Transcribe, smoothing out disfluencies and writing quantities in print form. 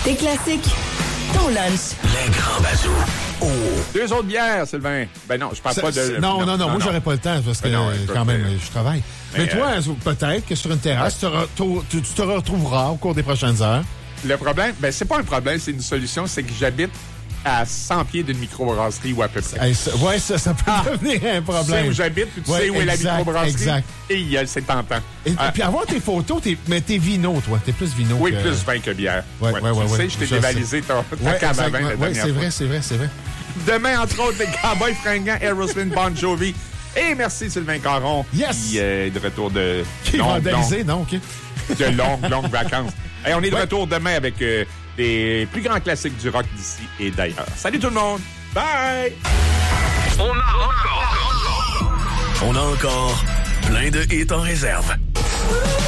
Tes classiques, ton lunch. Les grands bazous. Oh. 2 autres bières, Sylvain. Ben non, je parle pas de... Non, moi, j'aurais pas le temps parce que, quand même, je travaille. Mais toi, peut-être que sur une terrasse, tu te retrouveras au cours des prochaines heures. Le problème, c'est pas un problème, c'est une solution, c'est que j'habite à 100 pieds d'une microbrasserie ou à peu près. Ça peut devenir un problème. Tu sais où j'habite, puis tu sais où est la microbrasserie. Exact. Et c'est tentant. Et puis avoir tes photos, mais t'es vino, toi. T'es plus vino Oui, plus vin que bière. Ouais. Tu sais, je t'ai dévalisé ta cave à vin la dernière fois. Oui, c'est vrai. Demain, entre autres, les Cowboys fringants, Aerosmith, Bon Jovi. Et merci Sylvain Caron. Yes! Qui est de retour de... Qui est vandalisé, non? OK. De longues vacances. Et on est de retour demain avec des plus grands classiques du rock d'ici et d'ailleurs. Salut tout le monde! Bye! On a encore plein de hits en réserve.